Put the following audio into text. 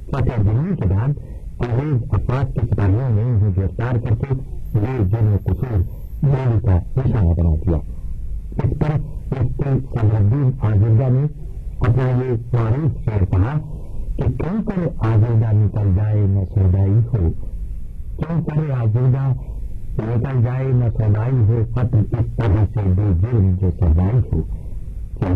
फतेह दिलाने के बाद अंग्रेज अफवाज के सिपाहियों ने उन्हें गिरफ्तार करके ये जुर्म कसूर गोली का निशाना बना दिया। इस पर मुफ्ती सदरुद्दीन आजिर्दा ने अपना ये मारूफ शेर कहा कि क्यों कर आजिर्दा निकल जाए न सौदाई हो, क्यों कर आजिर्दा निकल जाए न सौदाई हो, कत्ल इस तरह से बेजुर्म जो सौदाई हो।